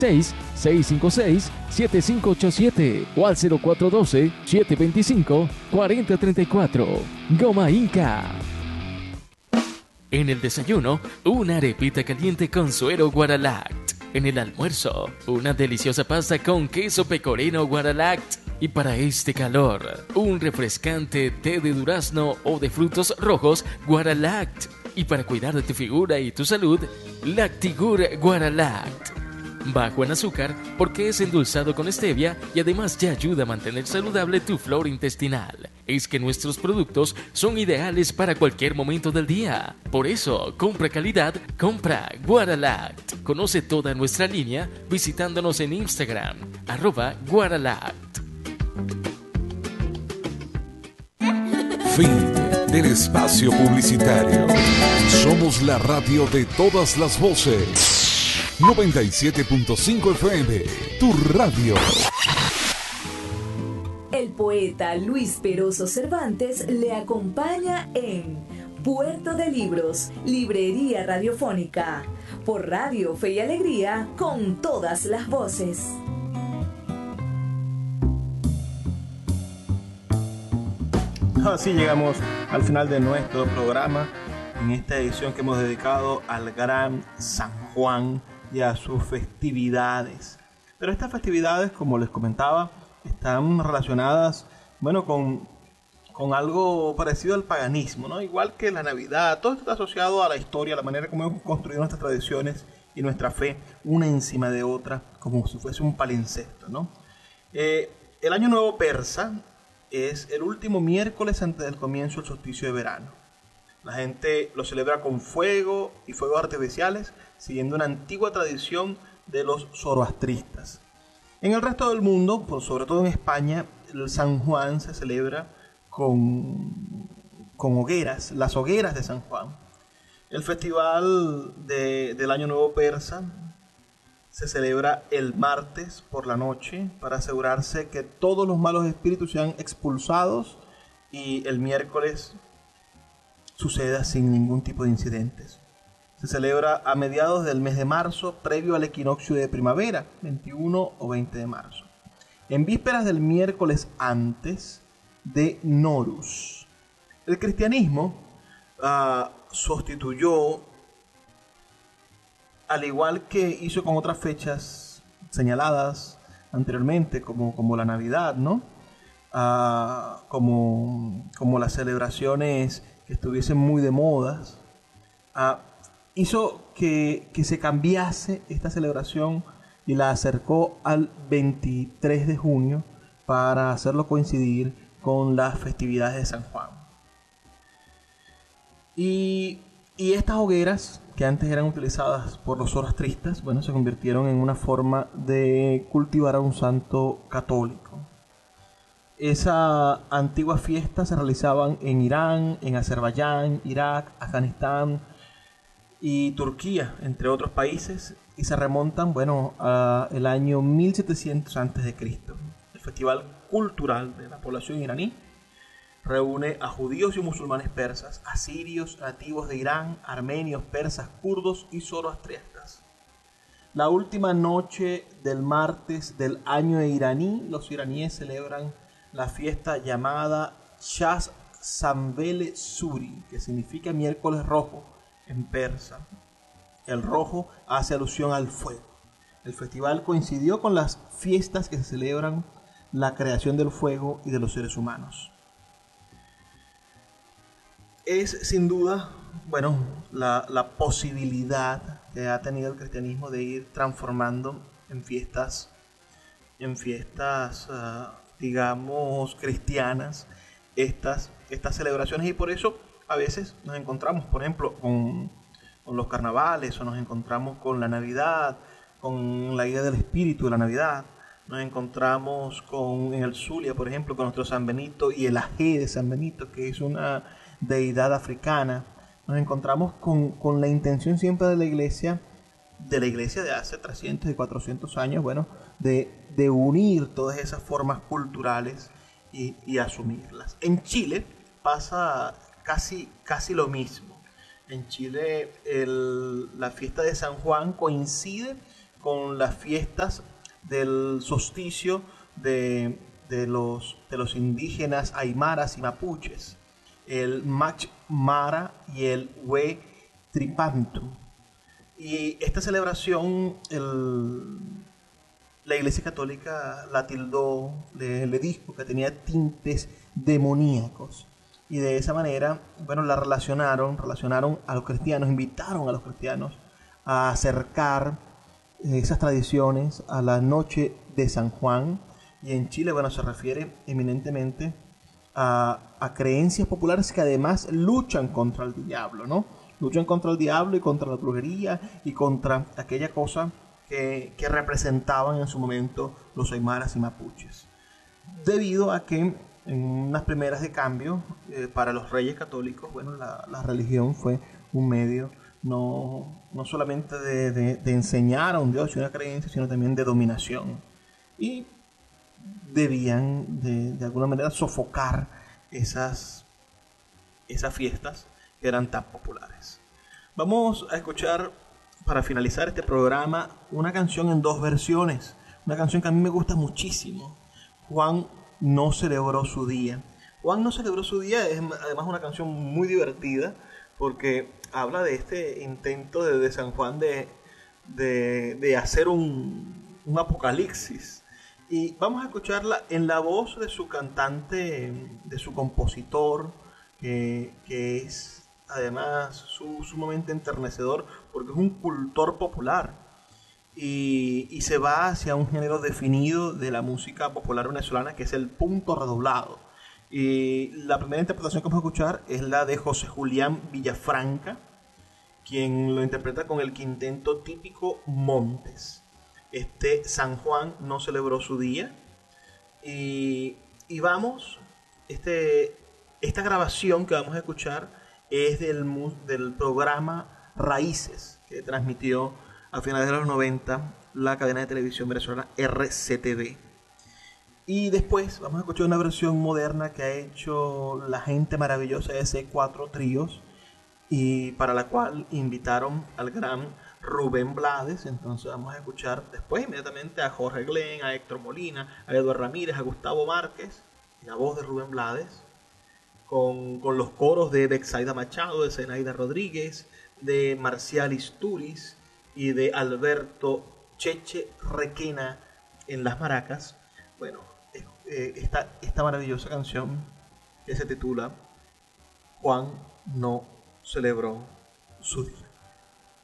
656-7587 o al 0412-725-4034. Goma Inca. En el desayuno, una arepita caliente con suero Guaralact. En el almuerzo, una deliciosa pasta con queso pecorino Guaralact. Y para este calor, un refrescante té de durazno o de frutos rojos Guaralact. Y para cuidar de tu figura y tu salud, Lactigur Guaralact. Bajo en azúcar porque es endulzado con stevia y además te ayuda a mantener saludable tu flora intestinal. Es que nuestros productos son ideales para cualquier momento del día. Por eso, compra calidad, compra Guaralact. Conoce toda nuestra línea visitándonos en Instagram, @Guaralact. Fin del espacio publicitario. Somos la radio de todas las voces. 97.5 FM, tu radio. El poeta Luis Peroso Cervantes le acompaña en Puerto de Libros, Librería Radiofónica, por Radio Fe y Alegría, con todas las voces. Así llegamos al final de nuestro programa, en esta edición que hemos dedicado al gran San Juan y a sus festividades. Pero estas festividades, como les comentaba, están relacionadas, bueno, con algo parecido al paganismo, ¿no? Igual que la Navidad, todo esto está asociado a la historia, a la manera como hemos construido nuestras tradiciones y nuestra fe, una encima de otra, como si fuese un palincesto, ¿no? El Año Nuevo Persa es el último miércoles antes del comienzo del solsticio de verano. La gente lo celebra con fuego y fuegos artificiales, siguiendo una antigua tradición de los zoroastristas. En el resto del mundo, sobre todo en España, el San Juan se celebra con hogueras, las hogueras de San Juan. El festival del Año Nuevo Persa se celebra el martes por la noche para asegurarse que todos los malos espíritus sean expulsados y el miércoles suceda sin ningún tipo de incidentes. Se celebra a mediados del mes de marzo, previo al equinoccio de primavera, 21 o 20 de marzo. En vísperas del miércoles antes de Norus. El cristianismo sustituyó, al igual que hizo con otras fechas señaladas anteriormente, como la Navidad, ¿no? Como las celebraciones que estuviesen muy de moda, hizo que se cambiase esta celebración y la acercó al 23 de junio para hacerlo coincidir con las festividades de San Juan. Y estas hogueras, que antes eran utilizadas por los zoroastristas, bueno, se convirtieron en una forma de cultivar a un santo católico. Esa antigua fiesta se realizaban en Irán, en Azerbaiyán, Irak, Afganistán y Turquía, entre otros países, y se remontan, bueno, al año 1700 a.C. El festival cultural de la población iraní reúne a judíos y musulmanes persas, asirios, nativos de Irán, armenios, persas, kurdos y zoroastristas. La última noche del martes del año iraní, los iraníes celebran la fiesta llamada Shaz Sambele Suri, que significa miércoles rojo en persa. El rojo hace alusión al fuego. El festival coincidió con las fiestas que se celebran la creación del fuego y de los seres humanos. Es sin duda, bueno, la posibilidad que ha tenido el cristianismo de ir transformando en fiestas, digamos, cristianas, estas celebraciones, y por eso a veces nos encontramos, por ejemplo, con los carnavales, o nos encontramos con la Navidad, con la idea del espíritu de la Navidad. Nos encontramos en el Zulia, por ejemplo, con nuestro San Benito y el Ajé de San Benito, que es una deidad africana. Nos encontramos con la intención siempre de la iglesia de hace 300 y 400 años, bueno, de unir todas esas formas culturales y asumirlas. En Chile pasa casi lo mismo. En Chile la fiesta de San Juan coincide con las fiestas del solsticio de los indígenas aymaras y mapuches, el Mach Mara y el We Tripantu. Y esta celebración la Iglesia Católica la tildó, le dijo que tenía tintes demoníacos. Y de esa manera, bueno, la relacionaron a los cristianos, invitaron a los cristianos a acercar esas tradiciones a la noche de San Juan. Y en Chile, bueno, se refiere eminentemente a creencias populares que además luchan contra el diablo, ¿no? Luchan contra el diablo y contra la brujería y contra aquella cosa que representaban en su momento los aymaras y mapuches. Debido a que en unas primeras de cambio, para los reyes católicos, bueno, la religión fue un medio no solamente de enseñar a un Dios y una creencia, sino también de dominación. Y debían de alguna manera sofocar esas fiestas que eran tan populares. Vamos a escuchar, para finalizar este programa, una canción en dos versiones. Una canción que a mí me gusta muchísimo. Juan no celebró su día. Juan no celebró su día es además una canción muy divertida porque habla de este intento de San Juan de hacer un apocalipsis. Y vamos a escucharla en la voz de su cantante, de su compositor, que es además sumamente enternecedor porque es un cultor popular y se va hacia un género definido de la música popular venezolana, que es el punto redoblado. Y la primera interpretación que vamos a escuchar es la de José Julián Villafranca, quien lo interpreta con el quinteto típico Montes. San Juan no celebró su día. Y vamos, esta grabación que vamos a escuchar es del programa Raíces, que transmitió a finales de los 90 la cadena de televisión venezolana RCTV. Y después vamos a escuchar una versión moderna que ha hecho la gente maravillosa de C4 Tríos, y para la cual invitaron al gran Rubén Blades. Entonces vamos a escuchar después inmediatamente a Jorge Glenn, a Héctor Molina, a Eduardo Ramírez, a Gustavo Márquez, y la voz de Rubén Blades, con los coros de Bexaida Machado, de Zenaida Rodríguez, de Marcial Isturiz y de Alberto Cheche Requena en las maracas. Bueno, esta maravillosa canción que se titula Juan no celebró su día.